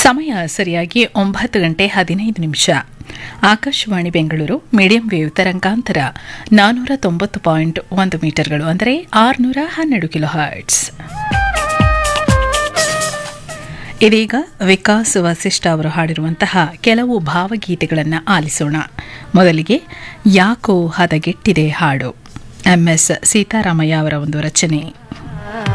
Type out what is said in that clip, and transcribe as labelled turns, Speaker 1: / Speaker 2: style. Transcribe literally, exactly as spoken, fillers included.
Speaker 1: ಸಮಯ ಸರಿಯಾಗಿ ಒಂಬತ್ತು ಗಂಟೆ ಹದಿನೈದು ನಿಮಿಷ. ಆಕಾಶವಾಣಿ ಬೆಂಗಳೂರು ಮೀಡಿಯಂ ವೇವ್ ತರಂಗಾಂತರ ನಾನ್ನೂರ ತೊಂಬತ್ತು ಪಾಯಿಂಟ್ ಒಂದು ಮೀಟರ್ಗಳು ಅಂದರೆ ಆರುನೂರ ಹನ್ನೆರಡು ಕಿಲೋ ಹರ್ಟ್ಸ್. ಇದೀಗ ವಿಕಾಸ್ ವಸಿಷ್ಠ ಅವರು ಹಾಡಿರುವಂತಹ ಕೆಲವು ಭಾವಗೀತೆಗಳನ್ನು ಆಲಿಸೋಣ. ಮೊದಲಿಗೆ ಯಾಕೋ ಹದಗೆಟ್ಟಿದೆ ಹಾಡು, ಎಂ ಎಸ್ ಸೀತಾರಾಮಯ್ಯ ಅವರ ಒಂದು ರಚನೆ.